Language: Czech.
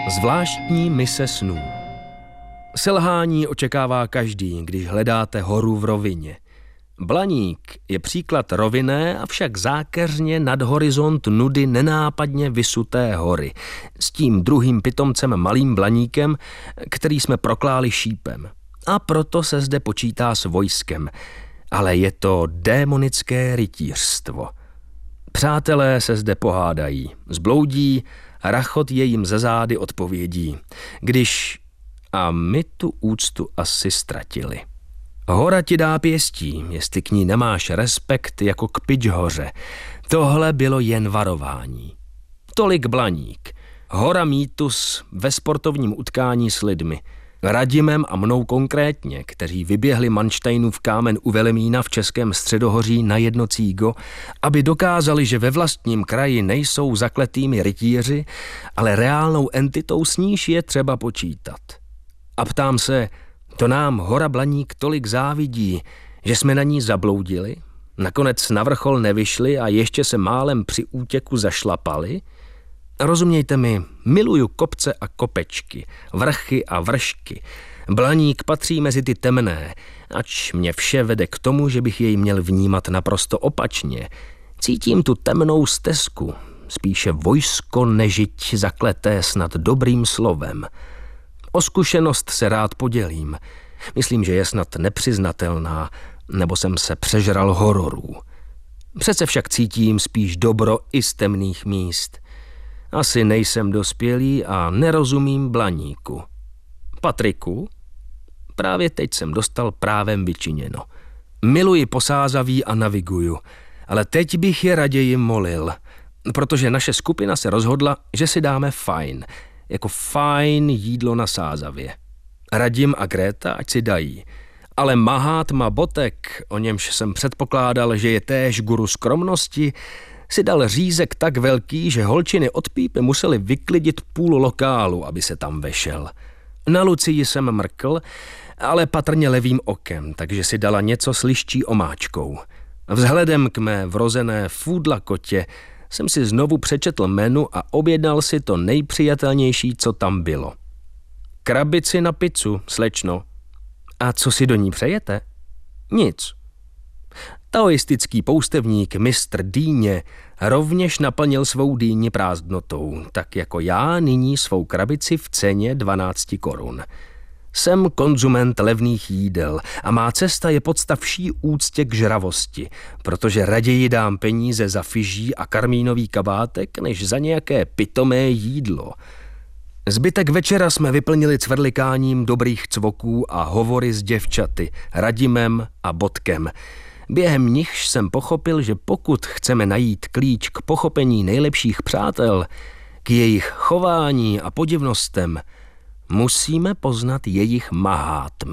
Zvláštní mise snů. Selhání očekává každý, když hledáte horu v rovině. Blaník je příklad rovinné, avšak zákeřně nad horizont nudy nenápadně vysuté hory. S tím druhým pitomcem malým blaníkem, který jsme prokláli šípem. A proto se zde počítá s vojskem. Ale je to démonické rytířstvo. Přátelé se zde pohádají, zbloudí, rachot je jim ze zády odpovědí. A my tu úctu asi ztratili. Hora ti dá pěstí, jestli k ní nemáš respekt jako k pič hoře. Tohle bylo jen varování. Tolik blaník. Hora mýtus ve sportovním utkání s lidmi. Radimem a mnou konkrétně, kteří vyběhli Manštejnův kámen u Velemína v Českém středohoří na jedno cígo, aby dokázali, že ve vlastním kraji nejsou zakletými rytíři, ale reálnou entitou, s níž je třeba počítat. A ptám se, to nám hora Blaník tolik závidí, že jsme na ní zabloudili, nakonec na vrchol nevyšli a ještě se málem při útěku zašlapali? Rozumějte mi, miluju kopce a kopečky, vrchy a vršky. Blaník patří mezi ty temné, ač mě vše vede k tomu, že bych jej měl vnímat naprosto opačně. Cítím tu temnou stezku, spíše vojsko nežiť zakleté snad dobrým slovem. O zkušenost se rád podělím. Myslím, že je snad nepřiznatelná, nebo jsem se přežral hororů. Přece však cítím spíš dobro i z temných míst. Asi nejsem dospělý a nerozumím Blaníku. Patriku? Právě teď jsem dostal právem vyčiněno. Miluji posázaví a naviguju, ale teď bych je raději molil, protože naše skupina se rozhodla, že si dáme fajn, jako fajn jídlo na sázavě. Radim a Gréta, ať si dají. Ale Mahátma Botek, o němž jsem předpokládal, že je též guru skromnosti, si dal řízek tak velký, že holčiny od pípy museli vyklidit půl lokálu, aby se tam vešel. Na Lucii jsem mrkl, ale patrně levým okem, takže si dala něco s liščí omáčkou. Vzhledem k mé vrozené fůdlakotě jsem si znovu přečetl menu a objednal si to nejpřijatelnější, co tam bylo. Krabici na pizzu, slečno. A co si do ní přejete? Nic. Taoistický poustevník mistr Dýně rovněž naplnil svou dýni prázdnotou, tak jako já nyní svou krabici v ceně 12 korun. Jsem konzument levných jídel a má cesta je podsta vší úctě k žravosti, protože raději dám peníze za fyží a karmínový kabátek, než za nějaké pitomé jídlo. Zbytek večera jsme vyplnili cvrlikáním dobrých cvoků a hovory s děvčaty, Radimem a Bodkem. Během nichž jsem pochopil, že pokud chceme najít klíč k pochopení nejlepších přátel, k jejich chování a podivnostem, musíme poznat jejich mahátmy.